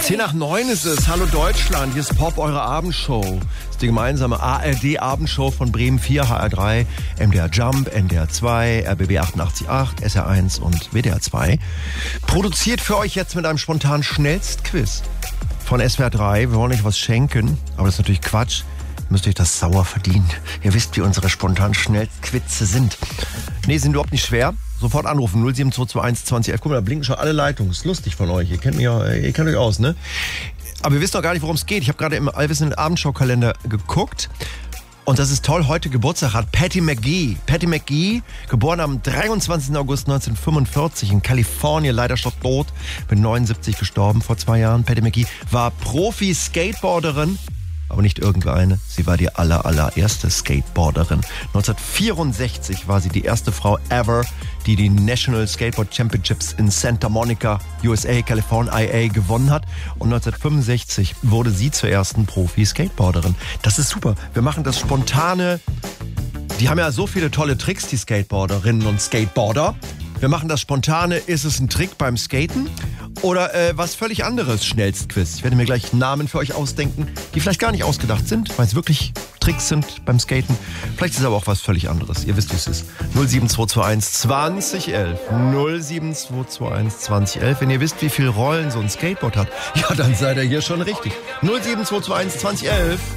10:09 ist es. Hallo Deutschland, hier ist Pop, eure Abendshow. Das ist die gemeinsame ARD-Abendshow von Bremen 4, HR3, MDR Jump, NDR 2, RBB 88.8, SR1 und WDR 2. Produziert für euch jetzt mit einem spontanen Schnellstquiz von SWR 3. Wir wollen euch was schenken, aber das ist natürlich Quatsch. Ihr müsst euch das sauer verdienen. Ihr wisst, wie unsere spontanen Schnellstquizze sind. Nee, sind überhaupt nicht schwer. Sofort anrufen, 07221 2011. Guck mal, da blinken schon alle Leitungen. Ist lustig von euch. Ihr kennt euch aus, ne? Aber ihr wisst doch gar nicht, worum es geht. Ich habe gerade im allwissenden Abendschau-Kalender geguckt. Und das ist toll, heute Geburtstag hat Patti McGee. Patti McGee, geboren am 23. August 1945 in Kalifornien, leider schon tot, mit 79 gestorben vor 2 Jahren. Patti McGee war Profi-Skateboarderin. Aber nicht irgendeine. Sie war die allererste Skateboarderin. 1964 war sie die erste Frau ever, die die National Skateboard Championships in Santa Monica, USA, California, IA gewonnen hat. Und 1965 wurde sie zur ersten Profi-Skateboarderin. Das ist super. Wir machen das spontane. Die haben ja so viele tolle Tricks, die Skateboarderinnen und Skateboarder. Wir machen das spontane. Ist es ein Trick beim Skaten? Oder was völlig anderes, Schnellstquiz. Ich werde mir gleich Namen für euch ausdenken, die vielleicht gar nicht ausgedacht sind, weil es wirklich Tricks sind beim Skaten. Vielleicht ist es aber auch was völlig anderes. Ihr wisst, wie es ist. 07221 2011. 07221 2011. Wenn ihr wisst, wie viele Rollen so ein Skateboard hat, ja, dann seid ihr hier schon richtig. 07221 2011.